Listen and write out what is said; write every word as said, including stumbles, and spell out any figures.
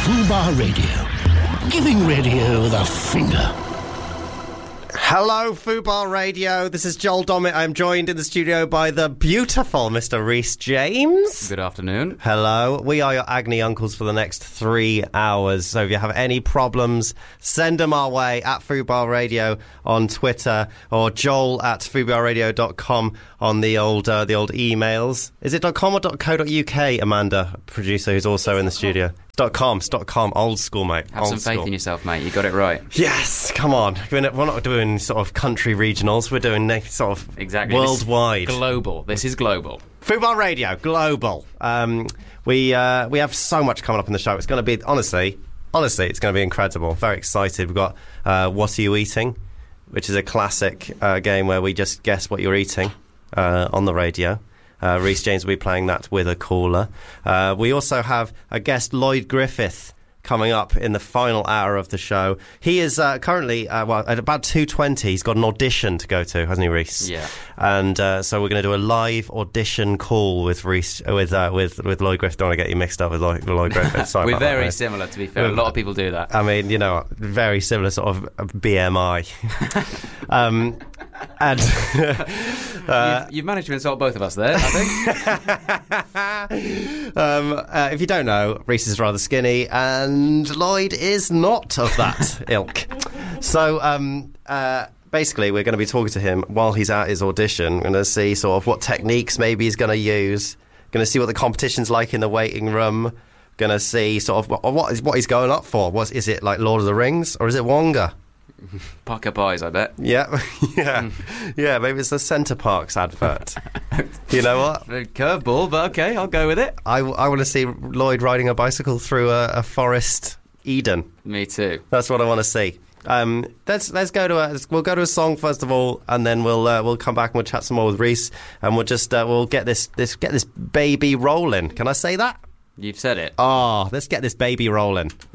Fubar Radio. Giving radio the finger. Hello, Fubar Radio. This is Joel Dommett. I'm joined in the studio by the beautiful Mister Rhys James. Good afternoon. Hello. We are your Agony Uncles for the next three hours. So if you have any problems, send them our way at Fubar Radio on Twitter or Joel at fubar radio dot com on the old uh, the old emails. Is it .com or .co.uk, Amanda, producer, who's also in the studio? .com, it's .com, old school, mate. Have old some faith school. in yourself, mate. You got it right. Yes, come on. We're not doing sort of country regionals. We're doing sort of exactly worldwide. This global. This is global. Fubar Radio, global. Um, we uh, we have so much coming up in the show. It's going to be, honestly, honestly, it's going to be incredible. Very excited. We've got uh, What Are You Eating, which is a classic uh, game where we just guess what you're eating uh, on the radio. Uh, Rhys James will be playing that with a caller. Uh, we also have a guest, Lloyd Griffith, coming up in the final hour of the show. He is uh, currently, uh, well, at about two twenty, he's got an audition to go to, hasn't he, Rhys? Yeah. And uh, so we're going to do a live audition call with Rhys, with uh, with with Lloyd Griffith. Don't want to get you mixed up with Lloyd, Lloyd Griffith. Sorry We're about very that, similar, to be fair. A lot of people do that. I mean, you know, very similar sort of B M I. um, and uh, you've, you've managed to insult both of us there, I think. um, uh, if you don't know, Rhys is rather skinny, and Lloyd is not of that ilk. So, um, uh, basically, we're going to be talking to him while he's at his audition. We're going to see sort of what techniques maybe he's going to use. Going to see what the competition's like in the waiting room. Going to see sort of what, what is what he's going up for. What is it, like Lord of the Rings, or is it Wonga? Park up eyes, I bet. Yeah, yeah, yeah. Maybe it's the Centre Parks advert. You know what? Curveball, but okay, I'll go with it. I, I want to see Lloyd riding a bicycle through a, a forest Eden. Me too. That's what I want to see. Um, let's let's go to a we'll go to a song first of all, and then we'll uh, we'll come back and we'll chat some more with Rhys, and we'll just uh, we'll get this this get this baby rolling. Can I say that? You've said it. Oh, let's get this baby rolling.